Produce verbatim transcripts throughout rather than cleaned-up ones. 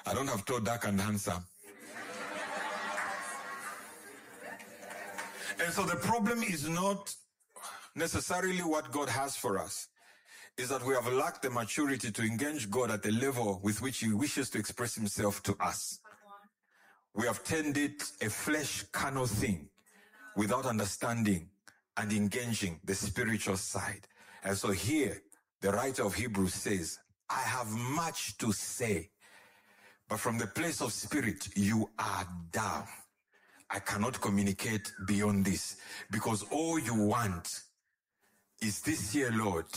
I don't have tall, dark, and handsome. And so the problem is not necessarily what God has for us. Is that we have lacked the maturity to engage God at the level with which he wishes to express himself to us. We have turned it a flesh carnal thing without understanding and engaging the spiritual side. And so here, the writer of Hebrews says, I have much to say, but from the place of spirit, you are down. I cannot communicate beyond this because all you want is this here, Lord.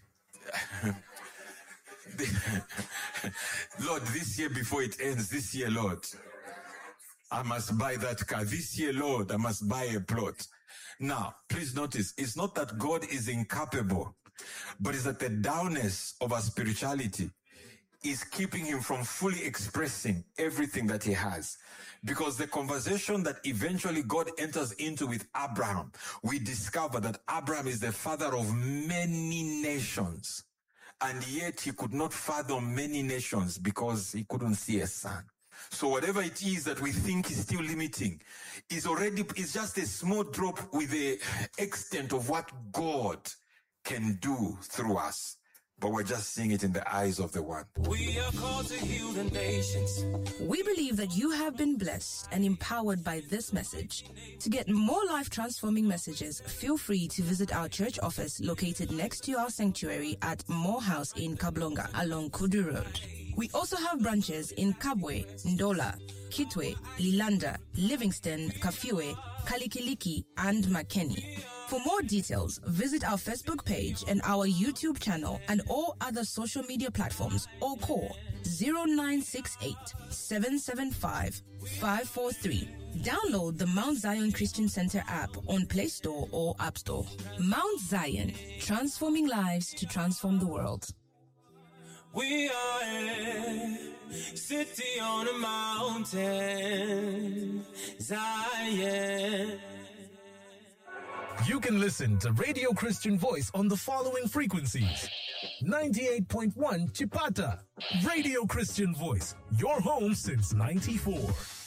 Lord, this year before it ends, this year, Lord, I must buy that car. This year, Lord, I must buy a plot. Now, please notice, it's not that God is incapable, but it's that the downness of our spirituality is keeping him from fully expressing everything that he has. Because the conversation that eventually God enters into with Abraham, we discover that Abraham is the father of many nations. And yet he could not fathom many nations because he couldn't see a son. So whatever it is that we think is still limiting is already, is just a small drop with the extent of what God can do through us. But we're just seeing it in the eyes of the one. We are called to heal the nations. We believe that you have been blessed and empowered by this message. To get more life-transforming messages, feel free to visit our church office located next to our sanctuary at Moore House in Kablonga along Kudu Road. We also have branches in Kabwe, Ndola, Kitwe, Lilanda, Livingston, Kafue, Kalikiliki, and Makeni. For more details, visit our Facebook page and our YouTube channel and all other social media platforms or call zero nine six eight, seven seven five, five four three. Download the Mount Zion Christian Center app on Play Store or App Store. Mount Zion, transforming lives to transform the world. We are a city on a mountain, Zion. You can listen to Radio Christian Voice on the following frequencies. ninety-eight point one Chipata. Radio Christian Voice, your home since ninety-four.